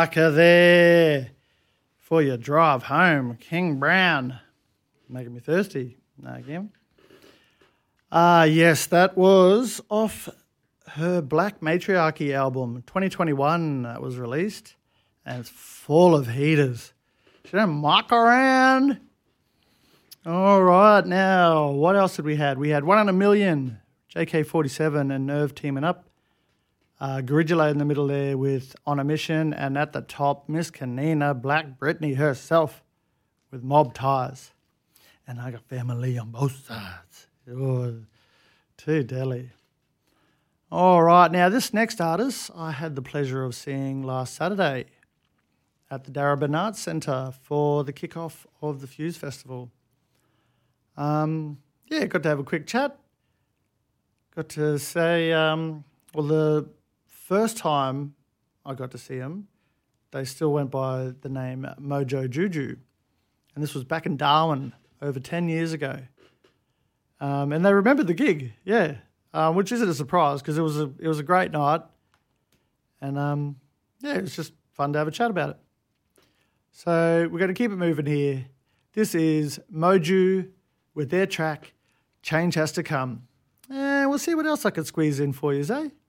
Tucker there for your drive home. King Brown. Making me thirsty. No, again. Yes, that was off her Black Matriarchy album. 2021 that was released. And it's full of heaters. She don't muck around. All right, now, what else did we had? We had 100 Million, JK47 and Nerve teaming up. Gorilla in the middle there with On a Mission, and at the top, Miss Kanina, Black Britney herself with Mob Ties. And I got family on both sides. Oh, too deadly. All right, now this next artist I had the pleasure of seeing last Saturday at the Darebin Arts Centre for the kickoff of the Fuse Festival. Got to have a quick chat. Got to say, the first time I got to see them, they still went by the name Mojo Juju. And this was back in Darwin over 10 years ago. And they remembered the gig, which isn't a surprise because it was a great night. And, it was just fun to have a chat about it. So we're going to keep it moving here. This is Mojo with their track, Change Has to Come. And we'll see what else I can squeeze in for you, Zay.